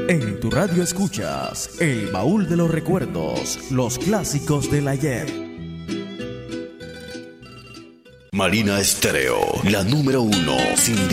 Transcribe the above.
En tu radio escuchas El Baúl de los Recuerdos, los clásicos del ayer. Marina Estéreo, la número 1, sin